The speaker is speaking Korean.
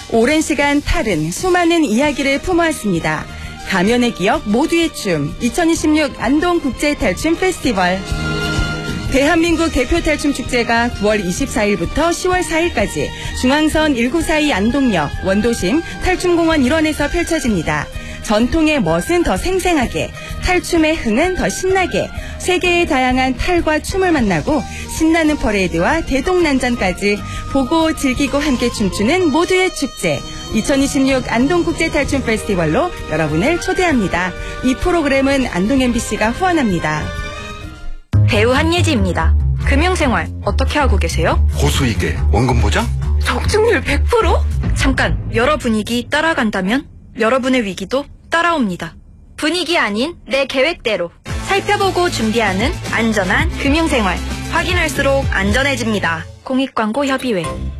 오랜 시간 탈은 수많은 이야기를 품어왔습니다. 가면의 기억 모두의 춤 2026 안동국제탈춤 페스티벌. 대한민국 대표 탈춤 축제가 9월 24일부터 10월 4일까지 중앙선 1942 안동역 원도심 탈춤공원 일원에서 펼쳐집니다. 전통의 멋은 더 생생하게, 탈춤의 흥은 더 신나게, 세계의 다양한 탈과 춤을 만나고 신나는 퍼레이드와 대동난전까지 보고 즐기고 함께 춤추는 모두의 축제 2026 안동국제탈춤 페스티벌로 여러분을 초대합니다. 이 프로그램은 안동 MBC가 후원합니다. 배우 한예지입니다. 금융생활 어떻게 하고 계세요? 고수익에 원금 보장? 적중률 100%? 잠깐, 여러 분위기 따라간다면 여러분의 위기도 따라옵니다. 분위기 아닌 내 계획대로 살펴보고 준비하는 안전한 금융생활. 확인할수록 안전해집니다. 공익광고협의회.